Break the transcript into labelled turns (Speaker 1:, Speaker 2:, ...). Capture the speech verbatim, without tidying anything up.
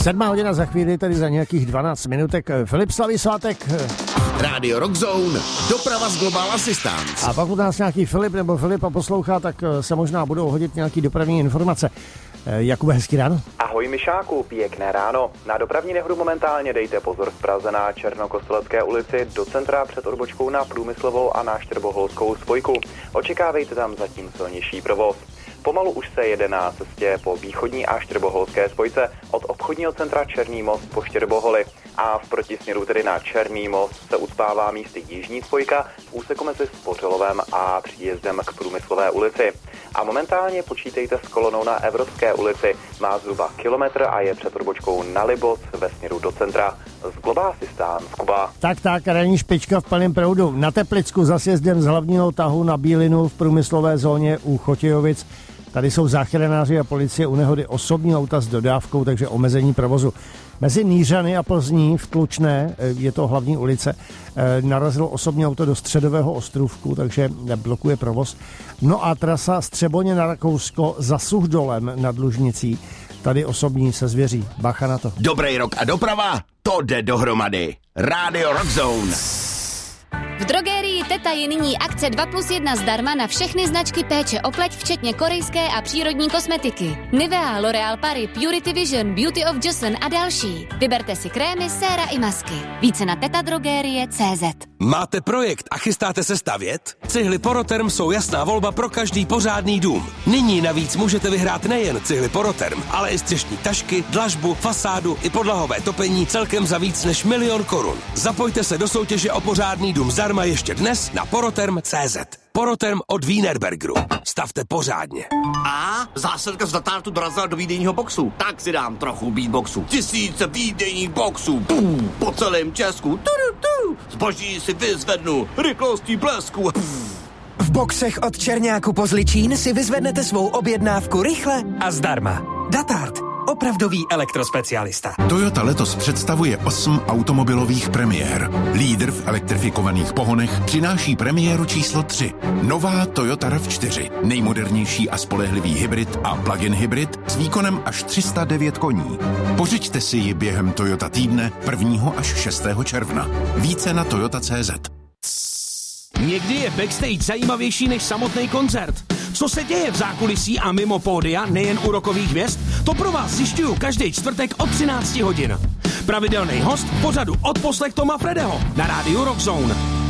Speaker 1: Sedmá hodina za chvíli, tady za nějakých dvanáct minutek. Filip slaví svátek.
Speaker 2: Rádio Rockzone, doprava z Global Assistance.
Speaker 1: A pokud nás nějaký Filip nebo Filipa poslouchá, tak se možná budou hodit nějaký dopravní informace. Jakube, hezký ráno.
Speaker 3: Ahoj Mišáku, pěkné ráno. Na dopravní nehodu momentálně dejte pozor v Praze na Černokostelecké ulici do centra před odbočkou na Průmyslovou a na Štěrboholskou spojku. Očekávejte tam zatím silnější provoz. Pomalu už se jede na cestě po východní a Štěrboholské spojce od obchodního centra Černý most po Štěrboholi a v protisměru tedy na Černý most se ucpává místy jižní spojka v úseku mezi Spořilovem a příjezdem k Průmyslové ulici. A momentálně počítejte s kolonou na Evropské ulici, má zhruba kilometr a je před odbočkou na Liboc ve směru do centra. Z Global Assistance, Kuba.
Speaker 1: Tak, tak, ranní špička v plném proudu. Na Teplicku za sjezdem z hlavního tahu na Bílinu v průmyslové zóně u Chotějovic. Tady jsou záchranáři a policie u nehody osobní auta s dodávkou, takže omezení provozu. Mezi Nířany a Plzní v Tlučné, je to hlavní ulice, narazilo osobní auto do Středového ostrůvku, takže blokuje provoz. No a trasa Střeboně na Rakousko za Suchdolem nad Lužnicí. Tady osobní se zvěří. Bacha na to.
Speaker 2: Dobrý rok a doprava, to jde dohromady. Rádio Rockzone.
Speaker 4: V drogerii Teta je nyní akce dva plus jedna zdarma na všechny značky péče o pleť, včetně korejské a přírodní kosmetiky. Nivea, L'Oréal Paris, Purity Vision, Beauty of Joseon a další. Vyberte si krémy, séra i masky. Více na tetadrogerie tečka cé zet.
Speaker 5: Máte projekt a chystáte se stavět? Cihly Poroterm jsou jasná volba pro každý pořádný dům. Nyní navíc můžete vyhrát nejen cihly Poroterm, ale i střešní tašky, dlažbu, fasádu i podlahové topení celkem za víc než milion korun. Zapojte se do soutěže o pořádný dům zdarma ještě dnes na poroterm tečka cé zet. Poroterm od Wienerbergeru. Stavte pořádně.
Speaker 6: A zásilka z Datartu dorazila do výdejního boxu. Tak si dám trochu beatboxu. Tisíce výdejních boxů. Pum, po celém Česku. Tu, tu, tu. Zboží si vyzvednu. Rychlostí blesku. Pum.
Speaker 7: V boxech od Černáku po Zličín si vyzvednete svou objednávku rychle a zdarma. Datart. Opravdový elektrospecialista.
Speaker 8: Toyota letos představuje osm automobilových premiér. Lídr v elektrifikovaných pohonech přináší premiéru číslo tři. Nová Toyota RAV čtyři. Nejmodernější a spolehlivý hybrid a plug-in hybrid s výkonem až tři sta devět koní. Pořiďte si ji během Toyota týdne prvního až šestého června. Více na toyota tečka cé zet.
Speaker 5: Někdy je backstage zajímavější než samotný koncert. Co se děje v zákulisí a mimo pódia, nejen u rockových hvězd, to pro vás zjišťuju každý čtvrtek od třinácti hodin. Pravidelný host v pořadu Odposlech Toma Fredeho na rádiu Rockzone.